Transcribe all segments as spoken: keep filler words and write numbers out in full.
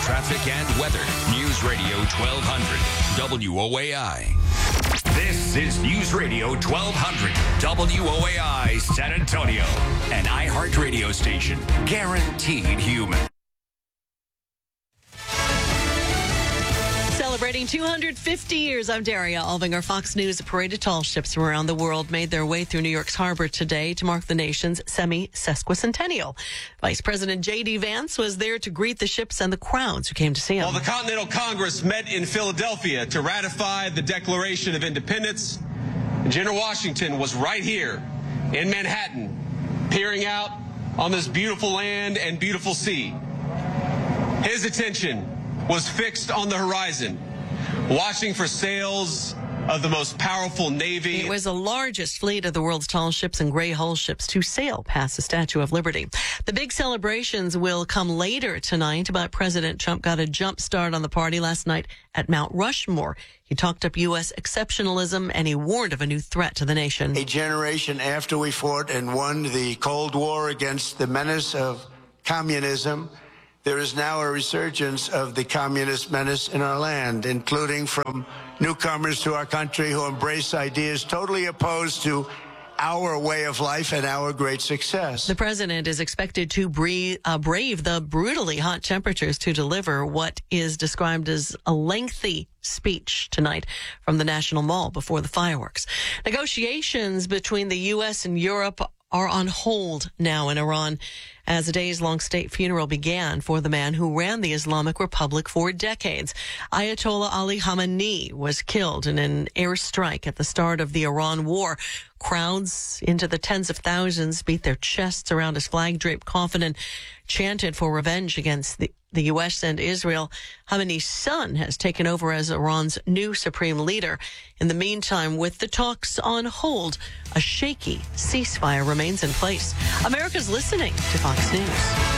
traffic, and weather. News Radio twelve hundred W O A I. This is News Radio twelve hundred W O A I San Antonio, an iHeart radio station, guaranteed human. Celebrating two hundred fifty years, I'm Daria Alvinger. Fox News. A parade of tall ships from around the world made their way through New York's harbor today to mark the nation's semi-sesquicentennial. Vice President J D. Vance was there to greet the ships and the crowds who came to see him. While the Continental Congress met in Philadelphia to ratify the Declaration of Independence, General Washington was right here in Manhattan, peering out on this beautiful land and beautiful sea. His attention was fixed on the horizon, watching for sails of the most powerful navy. It was the largest fleet of the world's tall ships and gray hull ships to sail past the Statue of Liberty. The big celebrations will come later tonight, but President Trump got a jump start on the party last night at Mount Rushmore. He talked up U S exceptionalism and he warned of a new threat to the nation. A generation after we fought and won the Cold War against the menace of communism, there is now a resurgence of the communist menace in our land, including from newcomers to our country who embrace ideas totally opposed to our way of life and our great success. The president is expected to breathe, uh, brave the brutally hot temperatures to deliver what is described as a lengthy speech tonight from the National Mall before the fireworks. Negotiations between the U S and Europe are on hold now in Iran as a days-long state funeral began for the man who ran the Islamic Republic for decades. Ayatollah Ali Khamenei was killed in an airstrike at the start of the Iran war. Crowds into the tens of thousands beat their chests around his flag-draped coffin and chanted for revenge against the, the U S and Israel. Khamenei's son has taken over as Iran's new supreme leader. In the meantime, with the talks on hold, a shaky ceasefire remains in place. America's listening to Fox News.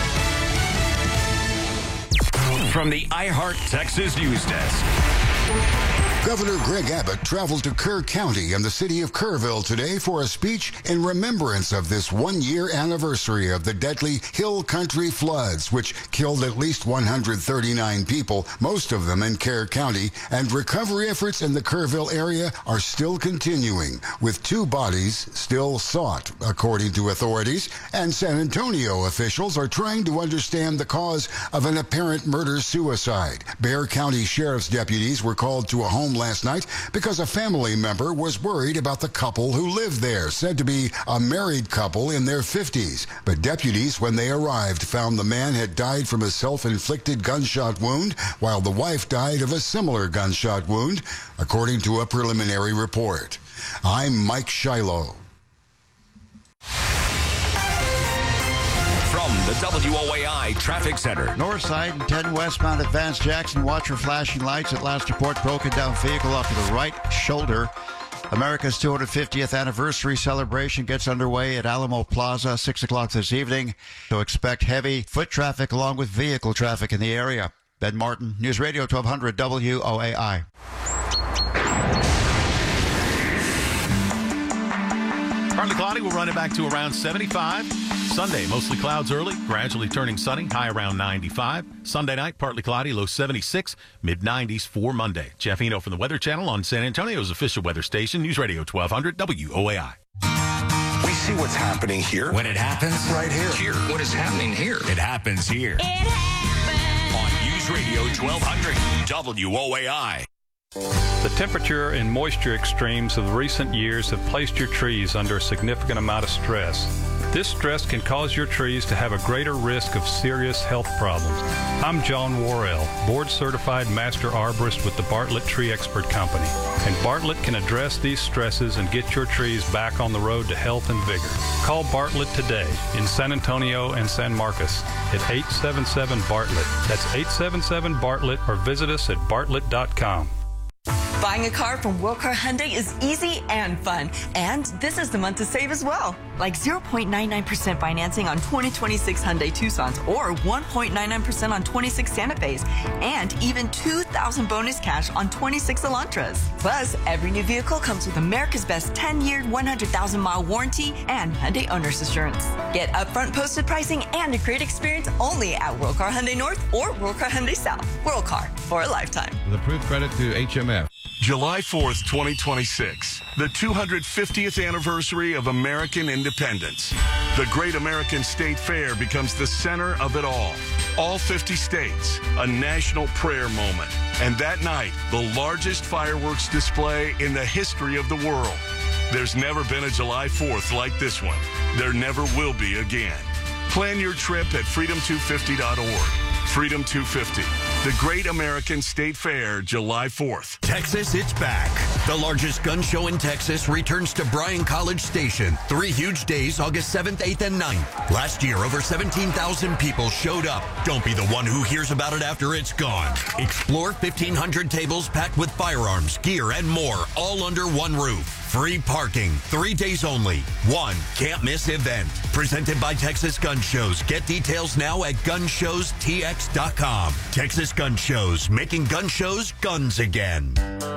From the iHeart Texas News Desk. Governor Greg Abbott traveled to Kerr County and the city of Kerrville today for a speech in remembrance of this one-year anniversary of the deadly Hill Country floods, which killed at least one hundred thirty-nine people, most of them in Kerr County, and recovery efforts in the Kerrville area are still continuing, with two bodies still sought, according to authorities, and San Antonio officials are trying to understand the cause of an apparent murder-suicide. Bexar County Sheriff's deputies were called to a home last night because a family member was worried about the couple who lived there, said to be a married couple in their fifties. But deputies, when they arrived, found the man had died from a self-inflicted gunshot wound, while the wife died of a similar gunshot wound, according to a preliminary report. I'm Mike Shiloh. From the W O A I Traffic Center. North side and ten westbound at Vance Jackson. Watch for flashing lights. At last report, broken down vehicle off to the right shoulder. America's two hundred fiftieth anniversary celebration gets underway at Alamo Plaza, six o'clock this evening. So expect heavy foot traffic along with vehicle traffic in the area. Ben Martin, News Radio twelve hundred W O A I. Partly cloudy, we'll run it back to around seventy-five. Sunday, mostly clouds early, gradually turning sunny, high around ninety-five. Sunday night, partly cloudy, low seventy-six, mid nineties for Monday. Jeff Eno from the Weather Channel on San Antonio's official weather station, News Radio twelve hundred W O A I. We see what's happening here. When it happens, right here. Here. What is happening here? It happens here. It happens. On News Radio twelve hundred W O A I. The temperature and moisture extremes of recent years have placed your trees under a significant amount of stress. This stress can cause your trees to have a greater risk of serious health problems. I'm John Worrell, board-certified master arborist with the Bartlett Tree Expert Company, and Bartlett can address these stresses and get your trees back on the road to health and vigor. Call Bartlett today in San Antonio and San Marcos at eight seven seven Bartlett. That's eight seven seven Bartlett, or visit us at bartlett dot com. Buying a car from Wilcar Hyundai is easy and fun. And this is the month to save as well. Like zero point nine nine percent financing on twenty twenty-six Hyundai Tucson's or one point nine nine percent on twenty-six Santa Fe's. And even two thousand bonus cash on twenty-six Elantras. Plus, every new vehicle comes with America's best ten-year, one hundred thousand mile warranty and Hyundai Owner's Assurance. Get upfront posted pricing and a great experience only at Wilcar Hyundai North or Wilcar Hyundai South. Wilcar, for a lifetime. The approved credit to H M F. July fourth, twenty twenty-six, the two hundred fiftieth anniversary of American independence. The Great American State Fair becomes the center of it all. All fifty states, a national prayer moment. And that night, the largest fireworks display in the history of the world. There's never been a July fourth like this one. There never will be again. Plan your trip at freedom two fifty dot org. Freedom two fifty. The Great American State Fair, July fourth. Texas, it's back. The largest gun show in Texas returns to Bryan College Station. Three huge days, August seventh, eighth, and ninth. Last year, over seventeen thousand people showed up. Don't be the one who hears about it after it's gone. Explore fifteen hundred tables packed with firearms, gear, and more, all under one roof. Free parking, three days only. One can't miss event. Presented by Texas Gun Shows. Get details now at gun shows t x dot com. Texas Gun Shows, making gun shows guns again.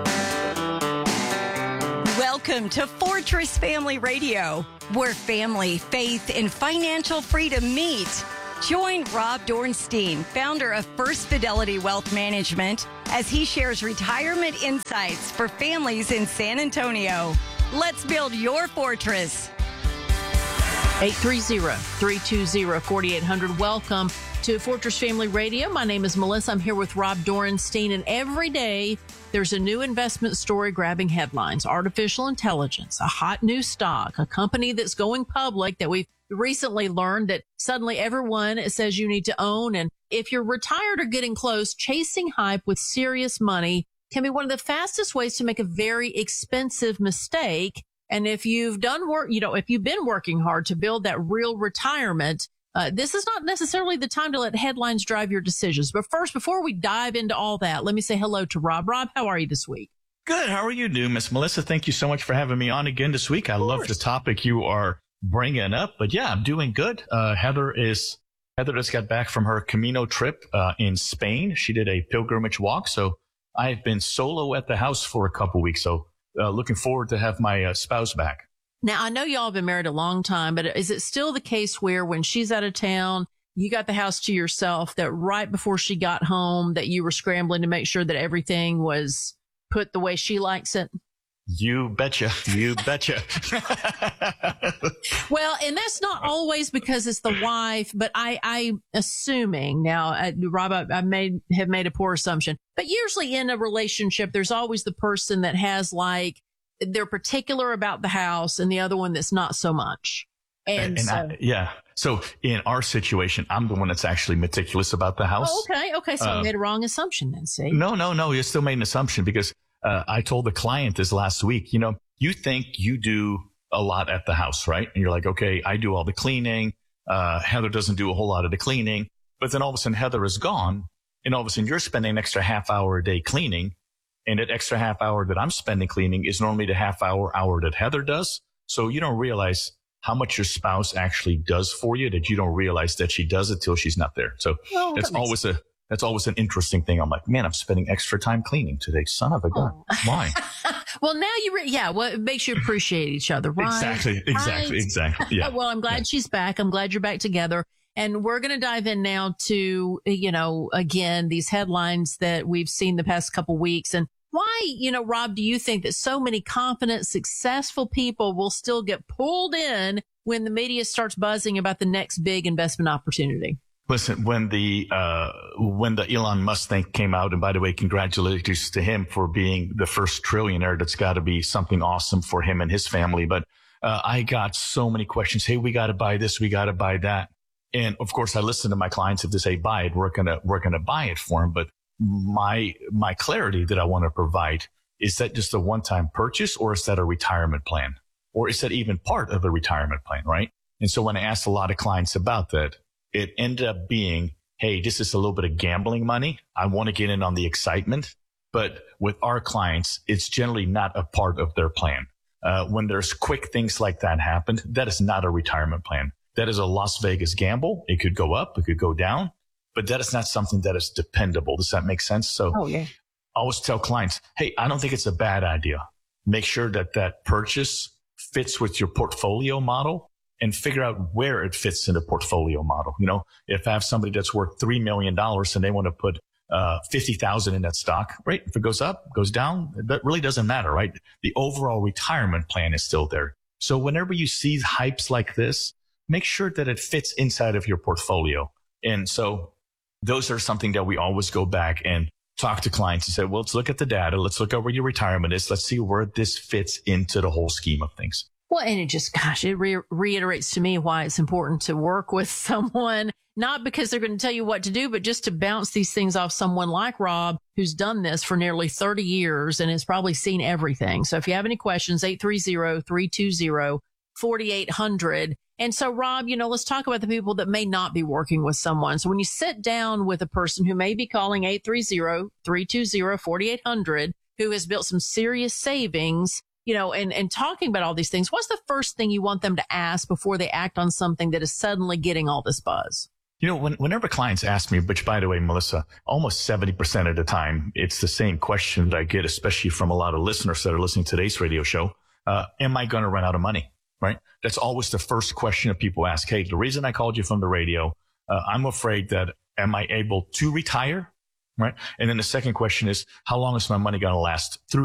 Welcome to Fortress Family Radio, where family, faith, and financial freedom meet. Join Rob Dornstein, founder of First Fidelity Wealth Management, as he shares retirement insights for families in San Antonio. Let's build your fortress. eight three zero, three two zero, four eight zero zero. Welcome to Fortress Family Radio. My name is Melissa. I'm here with Rob Dornstein, and every day there's a new investment story grabbing headlines. Artificial intelligence, a hot new stock, a company that's going public that we've recently learned that suddenly everyone says you need to own. And if you're retired or getting close, chasing hype with serious money can be one of the fastest ways to make a very expensive mistake. And if you've done work, you know, if you've been working hard to build that real retirement, uh, this is not necessarily the time to let headlines drive your decisions. But first, before we dive into all that, let me say hello to Rob. Rob, how are you this week? Good. How are you doing, Miss Melissa? Thank you so much for having me on again this week. I love the topic you are bringing up. But yeah, I'm doing good. Uh, Heather is Heather just got back from her Camino trip uh, in Spain. She did a pilgrimage walk. So I've been solo at the house for a couple weeks. So uh, looking forward to have my uh, spouse back. Now, I know y'all have been married a long time, but is it still the case where when she's out of town, you got the house to yourself, that right before she got home, that you were scrambling to make sure that everything was put the way she likes it? You betcha. You betcha. Well, and that's not always because it's the wife, but I, I assuming now, uh, Rob, I, I may have made a poor assumption, but usually in a relationship, there's always the person that has like, they're particular about the house and the other one that's not so much. And, and so, I, yeah. So in our situation, I'm the one that's actually meticulous about the house. Oh, okay. Okay. So uh, I made a wrong assumption then, see? No, no, no. You still made an assumption because uh, I told the client this last week, you know, you think you do a lot at the house, right? And you're like, okay, I do all the cleaning. Uh, Heather doesn't do a whole lot of the cleaning. But then all of a sudden Heather is gone. And all of a sudden you're spending an extra half hour a day cleaning. And that extra half hour that I'm spending cleaning is normally the half hour, hour that Heather does. So you don't realize how much your spouse actually does for you, that you don't realize that she does it till she's not there. So well, that's that always sense. a, that's always an interesting thing. I'm like, man, I'm spending extra time cleaning today. Son of a gun. Oh. Why? Well, now you, re- yeah, well, it makes you appreciate each other, right? Exactly. Exactly. Right? Exactly. Yeah. Well, I'm glad yeah. she's back. I'm glad you're back together. And we're going to dive in now to, you know, again, these headlines that we've seen the past couple weeks. And why, you know, Rob, do you think that so many confident, successful people will still get pulled in when the media starts buzzing about the next big investment opportunity? Listen, when the, uh, when the Elon Musk thing came out, and by the way, congratulations to him for being the first trillionaire. That's got to be something awesome for him and his family. But, uh, I got so many questions. Hey, we got to buy this. We got to buy that. And of course, I listen to my clients. If they say buy it, we're going to, we're going to buy it for them. But my, my clarity that I want to provide, is that just a one-time purchase, or is that a retirement plan? Or is that even part of a retirement plan, right? And so when I asked a lot of clients about that, it ended up being, hey, this is a little bit of gambling money. I want to get in on the excitement. But with our clients, it's generally not a part of their plan. Uh, when there's quick things like that happen, that is not a retirement plan. That is a Las Vegas gamble. It could go up, it could go down, but that is not something that is dependable. Does that make sense? So oh, yeah. I always tell clients, hey, I don't think it's a bad idea. Make sure that that purchase fits with your portfolio model and figure out where it fits in the portfolio model. You know, if I have somebody that's worth three million dollars and they want to put uh, fifty thousand in that stock, right? If it goes up, goes down, that really doesn't matter, right? The overall retirement plan is still there. So whenever you see hypes like this, make sure that it fits inside of your portfolio. And so those are something that we always go back and talk to clients and say, well, let's look at the data. Let's look at where your retirement is. Let's see where this fits into the whole scheme of things. Well, and it just, gosh, it re- reiterates to me why it's important to work with someone, not because they're going to tell you what to do, but just to bounce these things off someone like Rob, who's done this for nearly thirty years and has probably seen everything. So if you have any questions, eight three zero, three two zero, four eight zero zero. And so, Rob, you know, let's talk about the people that may not be working with someone. So when you sit down with a person who may be calling eight three zero, three two zero, four eight zero zero, who has built some serious savings, you know, and, and talking about all these things, what's the first thing you want them to ask before they act on something that is suddenly getting all this buzz? You know, when, whenever clients ask me, which by the way, Melissa, almost seventy percent of the time, it's the same question that I get, especially from a lot of listeners that are listening to today's radio show. Uh, am I going to run out of money? Right? That's always the first question that people ask. Hey, the reason I called you from the radio, uh, I'm afraid that am I able to retire? Right? And then the second question is, how long is my money going to last through